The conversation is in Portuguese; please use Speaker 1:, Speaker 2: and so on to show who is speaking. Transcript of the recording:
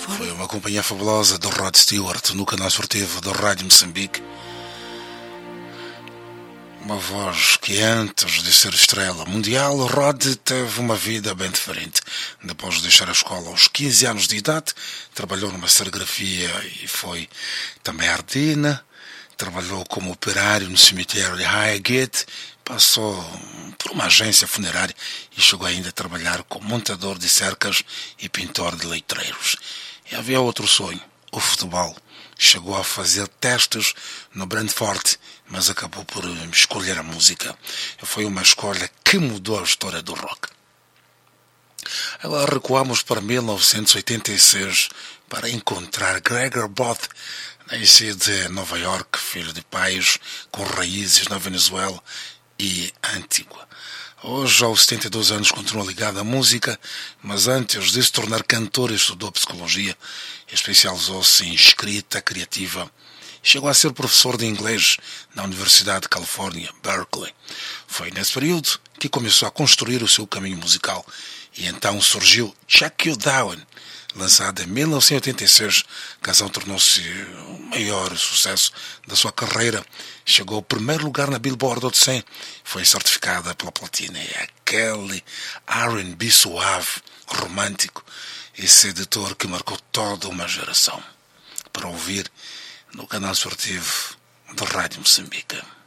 Speaker 1: Foi uma companhia fabulosa do Rod Stewart no canal esportivo da Rádio Moçambique. Uma voz que antes de ser estrela mundial, Rod teve uma vida bem diferente. Depois de deixar a escola aos 15 anos de idade, trabalhou numa serigrafia e foi também ardina. Trabalhou como operário no cemitério de Highgate, passou por uma agência funerária e chegou ainda a trabalhar como montador de cercas e pintor de letreiros. E havia outro sonho, o futebol. Chegou a fazer testes no Brentford, mas acabou por escolher a música. Foi uma escolha que mudou a história do rock. Agora recuamos para 1986 para encontrar Gregor Booth, nascido em Nova York, filho de pais com raízes na Venezuela e Antigua. Hoje, aos 72 anos, continua ligado à música, mas antes de se tornar cantor, estudou psicologia, especializou-se em escrita criativa. Chegou a ser professor de inglês na Universidade de Califórnia, Berkeley. Foi nesse período que começou a construir o seu caminho musical e então surgiu Check You Down, lançada em 1986. A canção tornou-se o maior sucesso da sua carreira. Chegou ao primeiro lugar na Billboard Hot 100. Foi certificada pela platina. É aquele R&B suave, romântico e sedutor que marcou toda uma geração. Para ouvir no canal esportivo da Rádio Moçambique.